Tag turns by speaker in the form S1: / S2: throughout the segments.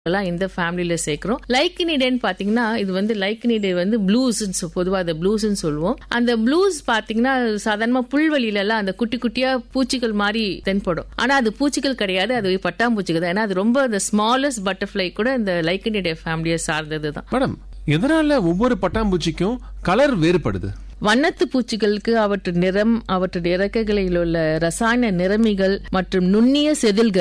S1: இந்த ஃபேமிலியில சேர்க்கிறோம். லைக்கினிடேன்னு பாத்தீங்கன்னா இது வந்து லைக்கினிடே வந்து ப்ளூஸ், பொதுவா அதை ப்ளூஸ் சொல்லுவோம். அந்த ப்ளூஸ் பாத்தீங்கன்னா சாதாரணமா புல்வெளியில எல்லாம் அந்த குட்டி குட்டியா பூச்சிகள் மாதிரி தென்படும். ஆனா அது பூச்சிகள் கிடையாது, அது பட்டாம்பூச்சிகள் தான். ஏன்னா அது ரொம்ப அந்த ஸ்மாலஸ்ட் பட்டர்ஃபிளை கூட இந்த லைக்கினிடே ஃபேமிலியை சார்ந்தது தான்.
S2: மேடம், எதனால ஒவ்வொரு பட்டாம்பூச்சிக்கும் கலர் வேறுபடுது?
S1: வண்ணத்து பூச்சிகளுக்கு அவற்றின் நிறம், அவற்றுடைய இறக்கைகளில் உள்ள ரசாயன நிறமிகள் மற்றும் நுண்ணிய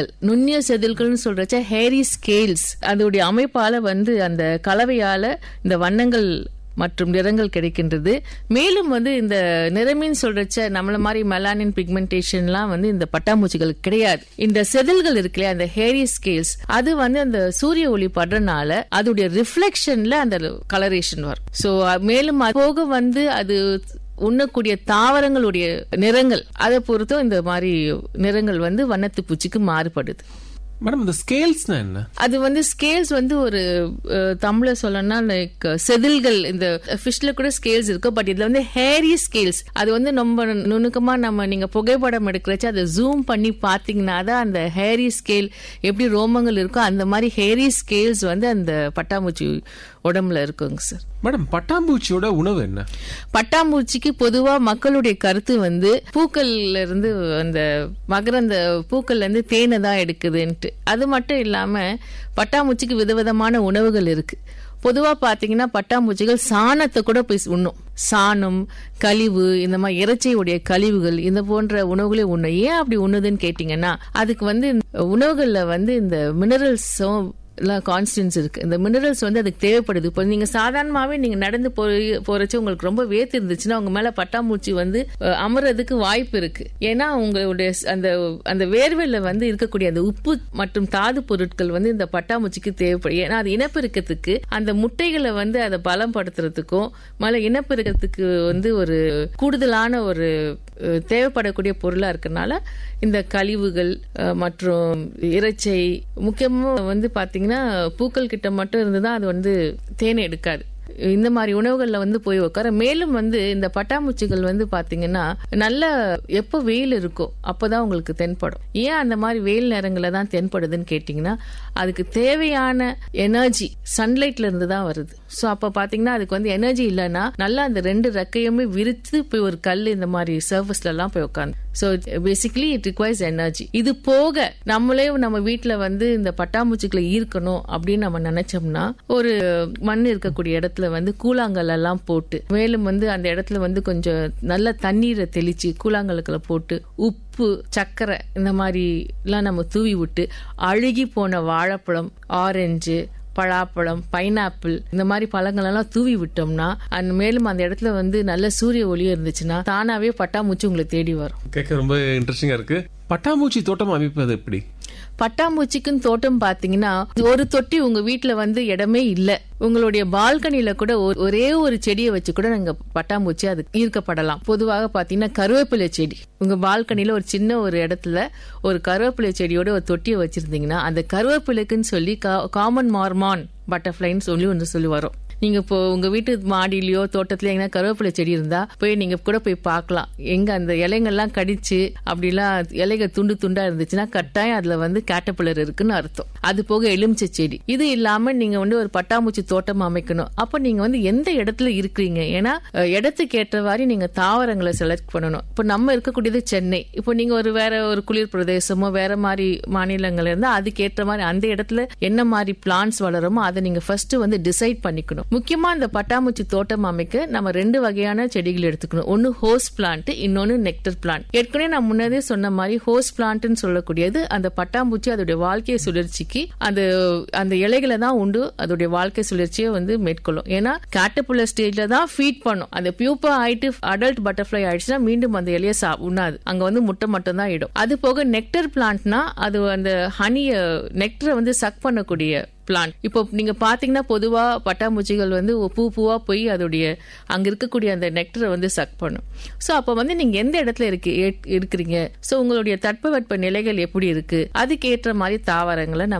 S1: செதில்கள் சொல்றச்ச ஹேரி ஸ்கேல்ஸ் அதோடைய அமைப்பால வந்து அந்த கலவையால இந்த வண்ணங்கள் மற்றும் நிறங்கள் கிடைக்கின்றது. மேலும் வந்து இந்த நிறமின்னு சொல்றச்ச நம்மள மாதிரி மெலானின் பிக்மெண்டேஷன்லாம் வந்து இந்த பட்டாம்பூச்சிகளுக்கு கிடையாது. இந்த செதில்கள் இருக்கு இல்லையா, அந்த ஹேரி ஸ்கேல்ஸ், அது வந்து அந்த சூரிய ஒளி படுறதுனால அதோடைய ரிஃப்ளெக்ஷன்ல அந்த கலரேஷன் வரும். சோ மேலும் போக வந்து அது உண்ணக்கூடிய தாவரங்களுடைய நிறங்கள், அதை பொறுத்தும் இந்த மாதிரி நிறங்கள் வந்து வண்ணத்து பூச்சிக்கு மாறுபடுது.
S2: மேடம், இந்த ஸ்கேல்ஸ்னா என்ன? அது
S1: வந்து ஸ்கேல்ஸ் வந்து ஒரு தமிழ்ல சொல்லணும்னா லைக் செதில்கள். இந்த ஃபிஷ்ல கூட ஸ்கேல்ஸ் இருக்கு, பட் இதுல வந்து ஹேரி ஸ்கேல்ஸ். அது வந்து ரொம்ப நுணுக்கமா நீங்க புகைப்படம் எடுக்கிறச்சு அதை ஜூம் பண்ணி பாத்தீங்கன்னா தான் அந்த ஹேரி ஸ்கேல் எப்படி ரோமங்கள் இருக்கோ அந்த மாதிரி ஹேரி ஸ்கேல்ஸ் வந்து அந்த பட்டாம்பூச்சி உடம்புல இருக்குங்க சார்.
S2: மேடம், பட்டாம்பூச்சியோட உணவு என்ன?
S1: பட்டாம்பூச்சிக்கு பொதுவா மக்களுடைய கருத்து வந்து பூக்கள்ல இருந்து அந்த மகரந்த பூக்கள்ல இருந்து தேனை தான் எடுக்குதுன்ட்டு. அது மட்டும் இல்லாம பட்டாம்பூச்சிக்கு விதவிதமான உணவுகள் இருக்கு. பொதுவா பாத்தீங்கன்னா பட்டாம்பூச்சிகள் சாணத்தை கூட போய் உண்ணும். சாணம், கழிவு, இந்த மாதிரி இறைச்சியுடைய கழிவுகள், இந்த போன்ற உணவுகளே உண்ணும். ஏன் அப்படி உண்ணுதுன்னு கேட்டீங்கன்னா அதுக்கு வந்து உணவுகள்ல வந்து இந்த மினரல்ஸும் கான்ஸ்டன்ஸ் இருக்கு. இந்த மினரல்ஸ் வந்து அதுக்கு தேவைப்படுது. இப்போ நீங்க சாதாரணமாவே நீங்க நடந்து போறச்சு உங்களுக்கு ரொம்ப வேத்து இருந்துச்சுன்னா உங்க மேல பட்டாம்பூச்சி வந்து அமர்றதுக்கு வாய்ப்பு இருக்கு. ஏன்னா உங்களுடைய அந்த வேர்வையில வந்து இருக்கக்கூடிய அந்த உப்பு மற்றும் தாது பொருட்கள் வந்து இந்த பட்டாம்பூச்சிக்கு தேவைப்படும். ஏன்னா அது இனப்பெருக்கத்துக்கு அந்த முட்டைகளை வந்து அதை பலப்படுத்துறதுக்கும் மேல இனப்பெருக்கத்துக்கு வந்து ஒரு கூடுதலான ஒரு தேவைப்படக்கூடிய பொருளா இருக்கனால இந்த கழிவுகள் மற்றும் இறைச்சை முக்கியமா வந்து பாத்தீங்கன்னா பூக்கள் கிட்ட மட்டும் இருந்துதான் அது வந்து தேனை எடுக்காது. இந்த மாதிரி உணவுகள்ல வந்து போய் உட்கார. மேலும் வந்து இந்த பட்டாம்பூச்சிகள் வந்து பாத்தீங்கன்னா நல்ல எப்போ வெயில் இருக்கோ அப்பதான் உங்களுக்கு தென்படும். ஏன் அந்த மாதிரி வெயில் நேரங்கள்ல தான் தென்படுதுன்னு கேட்டீங்கன்னா அதுக்கு தேவையான எனர்ஜி சன்லைட்ல இருந்து தான் வருது. சோ அப்ப பாத்தீங்கன்னா அதுக்கு வந்து எனர்ஜி இல்லைன்னா நல்லா அந்த ரெண்டு ரெக்கையுமே விரித்து போய் ஒரு கல் இந்த மாதிரி சர்ஃபேஸ்ல எல்லாம் போய் உட்காந்து. So basically it requires energy. இது போக நம்மளே நம்ம வீட்டுல வந்து இந்த பட்டாம்பூச்சிகளை ஈர்க்கணும் அப்படின்னு நம்ம நினைச்சோம்னா ஒரு மண் இருக்கக்கூடிய இடத்துல வந்து கூழாங்கல் எல்லாம் போட்டு, மேலும் வந்து அந்த இடத்துல வந்து கொஞ்சம் நல்ல தண்ணீரை தெளிச்சு கூழாங்கலுக்குள்ள போட்டு உப்பு, சர்க்கரை இந்த மாதிரி எல்லாம் நம்ம தூவி விட்டு அழுகி போன வாழைப்பழம், ஆரஞ்சு, பழாப்பழம், பைனாப்பிள் இந்த மாதிரி பழங்கள் எல்லாம் தூவி விட்டோம்னா மேலும் அந்த இடத்துல வந்து நல்ல சூரிய ஒளியும் இருந்துச்சுன்னா தானாவே பட்டாம்பூச்சி உங்களை தேடி வரும்.
S2: கேட்க ரொம்ப இன்ட்ரெஸ்டிங்கா இருக்கு. பட்டாம்பூச்சி தோட்டம் அமைப்பது எப்படி?
S1: பட்டாம்பூச்சிக்குன்னு தோட்டம் பாத்தீங்கன்னா ஒரு தொட்டி உங்க வீட்டுல வந்து இடமே இல்ல, உங்களுடைய பால்கனில கூட ஒரே ஒரு செடியை வச்சு கூட நீங்க பட்டாம்பூச்சி அது ஈர்க்கப்படலாம். பொதுவாக பாத்தீங்கன்னா கருவேப்பிலை செடி உங்க பால்கனில ஒரு சின்ன ஒரு இடத்துல ஒரு கருவேப்பிலை செடியோட ஒரு தொட்டியை வச்சிருந்தீங்கன்னா அந்த கருவேப்பிலைக்குன்னு சொல்லி காமன் மார்மான் பட்டர்ஃபிளைன்னு சொல்லி வரும். நீங்க இப்போ உங்க வீட்டு மாடியிலயோ தோட்டத்திலயோ எங்கன்னா கருவேப்பிலை செடி இருந்தா போய் நீங்க கூட போய் பார்க்கலாம். எங்க அந்த இலைங்கள்லாம் கடிச்சு அப்படிலாம் இலைகள் துண்டு துண்டா இருந்துச்சுன்னா கட்டாயம் அதுல வந்து கேட்டர்பில்லர் இருக்குன்னு அர்த்தம். அது போக எலுமிச்சை செடி. இது இல்லாம நீங்க வந்து ஒரு பட்டாம்பூச்சி தோட்டம் அமைக்கணும். அப்ப நீங்க வந்து எந்த இடத்துல இருக்கிறீங்க, ஏன்னா இடத்துக்கு ஏற்றவாறு நீங்க தாவரங்களை செலக்ட் பண்ணணும். இப்போ நம்ம இருக்கக்கூடியது சென்னை. இப்போ நீங்க வேற ஒரு குளிர் பிரதேசமோ வேற மாதிரி மாநிலங்கள் இருந்தா அதுக்கு ஏற்ற மாதிரி அந்த இடத்துல என்ன மாதிரி பிளான்ட்ஸ் வளருமோ அதை நீங்க ஃபர்ஸ்ட் வந்து டிசைட் பண்ணிக்கணும். முக்கியமா இந்த பட்டாம்பூச்சி தோட்டம் அமைக்க நம்ம ரெண்டு வகையான செடிகள் எடுத்துக்கணும். ஒன்னு ஹோஸ் பிளான்ட், இன்னொன்னு நெக்டர் பிளான்ட். ஏற்கனவே நான் முன்னதே சொன்ன மாதிரி ஹோஸ் பிளான்ட்னு சொல்லக்கூடியது அந்த பட்டாம்பூச்சி அதோடைய வாழ்க்கை சுழற்சிக்கு அந்த இலைகளை தான் உண்டு அதோடைய வாழ்க்கை சுழற்சியை வந்து மேற்கொள்ளும். ஏன்னா கேட்டர்பில்லர் ஸ்டேஜ்ல தான் ஃபீட் பண்ணும். அந்த பியூப்பா ஆயிட்டு அடல்ட் பட்டர்ஃபிளை ஆயிடுச்சுன்னா மீண்டும் அந்த இலையை உண்ணாது, அங்க வந்து முட்டை மட்டும் தான் இடும். அது போக நெக்டர் பிளான்ட்னா அது அந்த ஹனிய நெக்டரை வந்து சக் பண்ணக்கூடிய பிளான்ட். இப்போ நீங்க பாத்தீங்கன்னா பொதுவா பட்டாம்பூச்சிகள் வந்து பூவா போய் அதோடைய அங்க இருக்கக்கூடிய அந்த நெக்டரை வந்து சக் பண்ணும். சோ அப்ப வந்து நீங்க எந்த இடத்துல இருக்கிறீங்க, சோ உங்களுடைய தட்பவெட்ப நிலைகள் எப்படி இருக்கு, அதுக்கு ஏற்ற மாதிரி தாவரங்களை நம்ம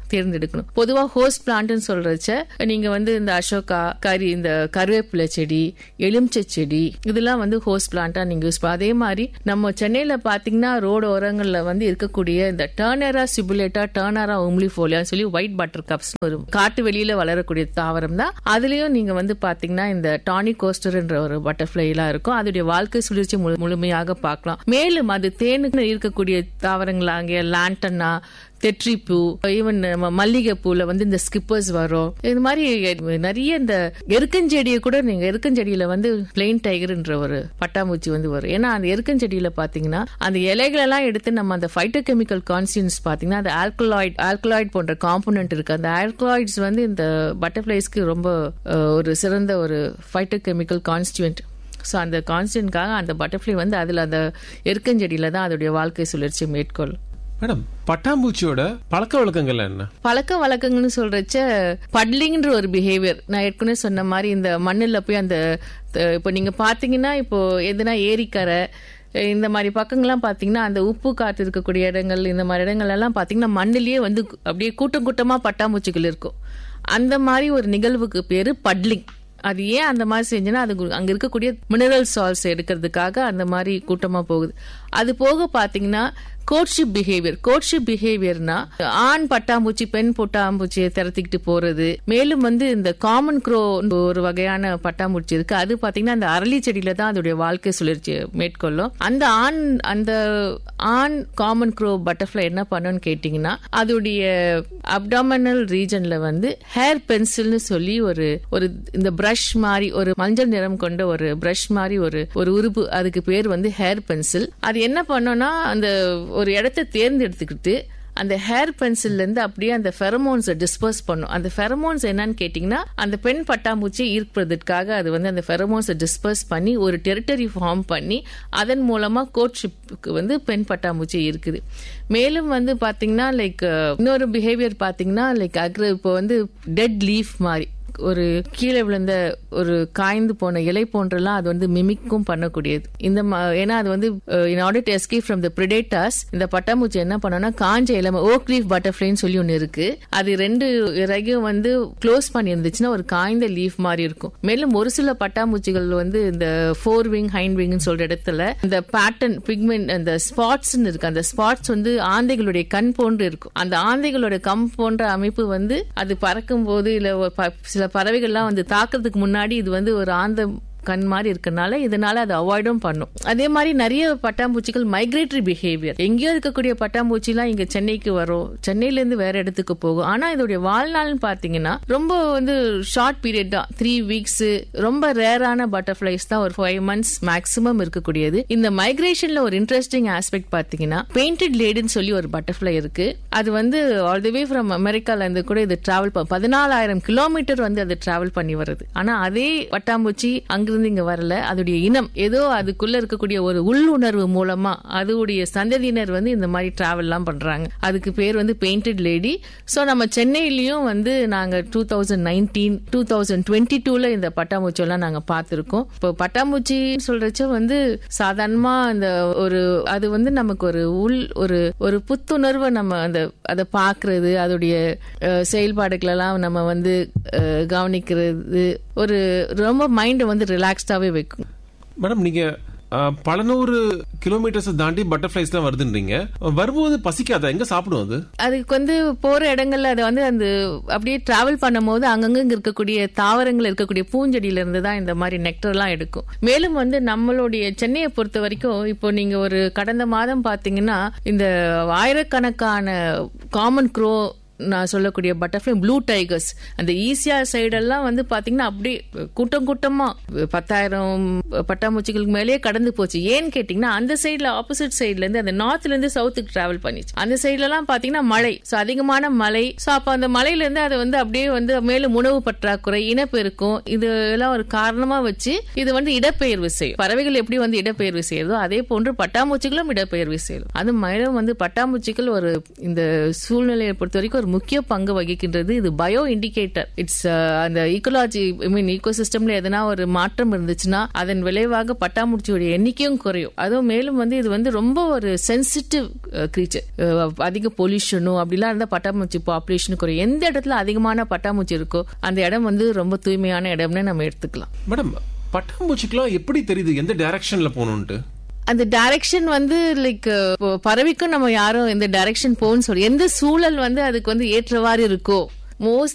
S1: தேர்ந்தெடுக்கணும். பொதுவா ஹோஸ்ட் பிளான்ட்னு சொல்றச்ச நீங்க வந்து இந்த அசோகா, இந்த கருவேப்பிலை செடி, எலுமிச்சை செடி இதெல்லாம் வந்து ஹோஸ்ட் பிளான்ட்டா நீங்க யூஸ் பண்ணலாம். அதே மாதிரி நம்ம சென்னையில பாத்தீங்கன்னா ரோடு ஓரங்கள்ல வந்து இருக்கக்கூடிய இந்த டர்னரா சிபுலேட்டா, டர்னரா உம்லிஃபோலியா சொல்லி ஒயிட் பட்டர் கப்ஸ் ஒரு காட்டு வெளியில வளரக்கூடிய தாவரம் தான். அதுலயும் நீங்க வந்து பாத்தீங்கன்னா இந்த டானி கோஸ்டர்ன்ற ஒரு பட்டர்ஃபிளை எல்லாம் இருக்கும். அதோடைய வாழ்க்கை சுழற்சி முழுமையாக பார்க்கலாம். மேலும் அது தேனுக்கு இருக்கக்கூடிய தாவரங்களாகிய லாண்டனா, தெட்ரிப்பூ, ஈவன் மல்லிகைப்பூல வந்து இந்த ஸ்கிப்பர்ஸ் வரும். இது மாதிரி நிறைய இந்த எருக்கஞ்செடியை கூட நீங்க எருக்கஞ்செடியில வந்து பிளெயின் டைகர்ன்ற ஒரு பட்டாம்பூச்சி வந்து வரும். ஏன்னா அந்த எருக்கஞ்செடியில பாத்தீங்கன்னா அந்த இலைகள் எல்லாம் எடுத்து நம்ம அந்த பைட்டோகெமிக்கல் கான்ஸ்டியூன்ஸ் பாத்தீங்கன்னா அந்த ஆல்கலாய்ட் போன்ற காம்போனன்ட் இருக்கு. அந்த ஆல்கலாய்ட்ஸ் வந்து இந்த பட்டர்ஃபிளைஸ்க்கு ரொம்ப ஒரு சிறந்த ஒரு பைட்டோகெமிக்கல் கான்ஸ்டியூன்ட். ஸோ அந்த கான்ஸ்டியூன்ட்காக அந்த பட்டர்ஃபிளை வந்து அதுல அந்த எருக்கஞ்செடியில தான் அதோடைய வாழ்க்கை சுழற்சி மேற்கொள்ளும்.
S2: மேடம், பட்டாம்பூச்சியோட பழக்க வழக்கங்கள் என்ன? பழக்க
S1: வழக்கங்கள்னு சொல்றச்ச பட்லிங்ன்ற ஒரு பிஹேவியர். நான் ஏற்கனவே சொன்ன மாதிரி இந்த மண்ணில் போய் அந்த இப்போ நீங்க பாத்தீங்கன்னா இப்போ எதுனா ஏரிக்கரை இந்த மாதிரி பக்கங்கள்லாம் பாத்தீங்கன்னா அந்த உப்பு காத்து இருக்கக்கூடிய இடங்கள், இந்த மாதிரி இடங்கள் எல்லாம் பாத்தீங்கன்னா மண்ணிலேயே வந்து அப்படியே கூட்டம் கூட்டமா பட்டாம்பூச்சிகள் இருக்கும். அந்த மாதிரி ஒரு நிகழ்வுக்கு பேரு பட்லிங். அது ஏன் அந்த மாதிரி செஞ்சுன்னா அது அங்க இருக்கக்கூடிய மினரல் சால்ட்ஸ் எடுக்கிறதுக்காக அந்த மாதிரி கூட்டமா போகுது. அது போக பாத்தீங்கன்னா கோட்ஷிப் பிஹேவியர்னா ஆண் பட்டாம்பூச்சி பெண் பட்டாம்பூச்சியை திரத்திக்கிட்டு போறது. மேலும் வந்து இந்த காமன் க்ரோ ஒரு வகையான பட்டாம்பூச்சி இருக்கு. அது பாத்தீங்கன்னா அந்த அரளி செடியில தான் அதோடைய வாழ்க்கை சுழற்சி மேற்கொள்ளும். அந்த ஆண் காமன் க்ரோ பட்டர்ஃபிளை என்ன பண்ணுன்னு கேட்டீங்கன்னா அதோடைய அப்டாமினல் ரீஜன்ல வந்து ஹேர் பென்சில்னு சொல்லி ஒரு இந்த பிரஷ் மாதிரி ஒரு மஞ்சள் நிறம் கொண்ட ஒரு பிரஷ் மாதிரி ஒரு உறுப்பு, அதுக்கு பேர் வந்து ஹேர் பென்சில். அது என்ன பண்ணோம்னா அந்த ஒரு இடத்தை தேர்ந்தெடுத்துக்கிட்டு அந்த ஹேர் பென்சில்ல இருந்து அப்படியே அந்த ஃபெரமோன்ஸை டிஸ்பர்ஸ் பண்ணும். அந்த ஃபெரமோன்ஸ் என்னன்னு கேட்டீங்கன்னா அந்த பெண் பட்டாம்பூச்சியை ஈர்ப்பதற்காக அது வந்து அந்த ஃபெரமோன்ஸை டிஸ்பர்ஸ் பண்ணி ஒரு டெரிட்டரி ஃபார்ம் பண்ணி அதன் மூலமா கோட்ஷிப்புக்கு வந்து பெண் பட்டாம்பூச்சி இருக்குது. மேலும் வந்து பாத்தீங்கன்னா லைக் இன்னொரு பிஹேவியர் பாத்தீங்கன்னா லைக் இப்போ வந்து டெட் லீஃப் மாதிரி ஒரு கீழே விழுந்த ஒரு காய்ந்து போன இலை போன்றெல்லாம் அது வந்து மிமிக்கும் பண்ணக்கூடியது. இந்த ஏன்னா அது வந்து in order to escape from the predators இந்த பட்டாம்பூச்சி என்ன பண்ணோம்னா காஞ்ச இலை ஓக் லீஃப் பட்டர்ஃபிளைன்னு சொல்லி ஒன்னு இருக்கு. அது ரெண்டு இறகையும் வந்து க்ளோஸ் பண்ணி இருந்துச்சுன்னா ஒரு காய்ந்த லீஃப் மாதிரி இருக்கும். மேலும் ஒரு சில பட்டாம்பூச்சிகள் வந்து இந்த ஃபோர் விங் ஹைண்ட் விங்னு சொல்ற இடத்துல இந்த பேட்டர்ன் பிக்மெண்ட் அந்த ஸ்பாட்ஸ் இருக்கு. அந்த ஸ்பாட்ஸ் வந்து ஆந்தைகளுடைய கண் போன்று இருக்கும். அந்த ஆந்தைகளோட கம் போன்ற அமைப்பு வந்து அது பறக்கும் போது இல்ல சில பறவைகள்லாம் வந்து தாக்குறதுக்கு முன்னாடி இது வந்து ஒரு ஆந்த கண் மாதிரி இருக்கனால இதனால அது அவாய்டும் பண்ணும். அதே மாதிரி நிறைய பட்டாம்பூச்சிகள் மைக்ரேட்டரி பிஹேவியர். எங்கேயோ இருக்கக்கூடிய பட்டாம்பூச்சி எல்லாம் இங்க சென்னைக்கு வரும், சென்னையில இருந்து வேற இடத்துக்கு போகும். ஆனா இதோடைய வாழ்நாள்னு பாத்தீங்கன்னா ரொம்ப வந்து ஷார்ட் பீரியட் தான், 3 வீக்ஸ். ரொம்ப ரேரான பட்டர்ஃபிளைஸ் தான் ஒரு 5 months மேக்சிமம் இருக்கக்கூடியது. இந்த மைக்ரேஷன்ல ஒரு இன்ட்ரெஸ்டிங் ஆஸ்பெக்ட் பாத்தீங்கன்னா பெயிண்டட் லேடின்னு சொல்லி ஒரு பட்டர்ஃபிளை இருக்கு. அது வந்து ஆல் தி வே ஃப்ரம் அமெரிக்கால இருந்து கூட இது டிராவல் 14,000 கிலோமீட்டர் வந்து அது டிராவல் பண்ணி வருது. ஆனா அதே பட்டாம்பூச்சி அங்கிருந்து இங்க வரல. அதோடைய இனம் ஏதோ அதுக்குள்ள இருக்கக்கூடிய ஒரு உள்ளுணர்வு மூலமா அதோடைய சந்ததியினர் வந்து இந்த மாதிரி டிராவல் எல்லாம் பண்றாங்க. அதுக்கு பேர் வந்து பெயிண்டட் லேடி. சோ நம்ம சென்னையிலயும் வந்து நாங்க 2019, 2022ல இந்த பட்டாம்பூச்சி எல்லாம் நாங்க பார்த்திருக்கோம். இப்போ பட்டாம்பூச்சி சொல்றச்ச வந்து சாதாரணமா அந்த ஒரு அது வந்து நமக்கு ஒரு புத்துணர்வை நம்ம அதை பாக்குறது, அதோடைய செயல்பாடுகள் எல்லாம் நம்ம வந்து கவனிக்கிறது ஒரு ரொம்ப மைண்ட் வந்து ரிலாக்ஸ்டாவே வைக்கும்.
S2: மேடம், நீங்க பல நூறு கிலோமீட்டர்ஸ் தாண்டி பட்டர்ஃபிளைஸ் தான் வருதுன்றீங்க. வரும்போது பசிக்காத, எங்க சாப்பிடும் அது?
S1: அதுக்கு வந்து போற இடங்கள்ல அது வந்து அந்த அப்படியே டிராவல் பண்ணும் போது அங்கங்க இருக்கக்கூடிய தாவரங்கள் இருக்கக்கூடிய பூஞ்செடியில இருந்து தான் இந்த மாதிரி நெக்டர் எல்லாம் எடுக்கும். மேலும் வந்து நம்மளுடைய சென்னையை பொறுத்த வரைக்கும் இப்போ நீங்க ஒரு கடந்த மாதம் பாத்தீங்கன்னா இந்த ஆயிரக்கணக்கான காமன் க்ரோ நான் சொல்லக்கூடிய பட்டர்ஃபிளை, ப்ளூ டைகர்ஸ் அந்த ஈசிஆர் சைடெல்லாம் வந்து பாத்தீங்கன்னா அப்படியே கூட்டமா 10,000 பட்டாம்பூச்சிகளுக்கு மேலேயே கடந்து போச்சு. ஏன்னு கேட்டீங்கன்னா அந்த சைட்ல ஆப்போசிட் சைட்ல இருந்து அந்த நார்த்ல இருந்து சவுத்துக்கு டிராவல் பண்ணிச்சு. அந்த சைட்ல எல்லாம் பாத்தீங்கன்னா மழை, அதிகமான மழை. அப்ப அந்த மலையில இருந்து அது வந்து அப்படியே வந்து மேலும் உணவு பற்றாக்குறை, இனப்பெருக்கம், இது எல்லாம் ஒரு காரணமா வச்சு இது வந்து இடப்பெயர்வு செய்யும். பறவைகள் எப்படி வந்து இடப்பெயர்வு செய்யறதோ அதே போன்று பட்டாம்பூச்சிகளும் இடப்பெயர்வு செய்யும். அது மேலும் வந்து பட்டாம்பூச்சிகள் ஒரு இந்த சூழ்நிலையை பொறுத்த வரைக்கும் ஒரு முக்கிய பங்கு வகிக்கின்றது. இது பயோ இண்டிகேட்டர். இட்ஸ் அந்த ஈக்கோலாஜி ஈகோசிஸ்டம்ல எதனா ஒரு மாற்றம் இருந்துச்சுன்னா அதன் விளைவாக பட்டாம்பூச்சியோட எண்ணிக்கையும் குறையும். அதுவும் மேலும் இது ரொம்ப ஒரு சென்சிட்டிவ் கிரீச்சர். அதிக பொல்யூஷனும் அப்படிலாம் இருந்தா பட்டாம்பூச்சி பாப்புலேஷன் குறையும். எந்த இடத்துல அதிகமான பட்டாம்பூச்சி இருக்கோ அந்த இடம் ரொம்ப தூய்மையான இடம்னு நம்ம எடுத்துக்கலாம்.
S2: மேடம், பட்டாம்பூச்சிக்கெல்லாம் எப்படி தெரியுது எந்த டைரக்ஷன்ல போகணும்ட்டு?
S1: அந்த டைரக்ஷன் லைக் பறவைக்கும் நம்ம யாரும் எந்த டைரக்ஷன் போகணும்னு சொல்லி எந்த சூழல் அதுக்கு ஏற்றவாறு இருக்கோ, மோஸ்ட்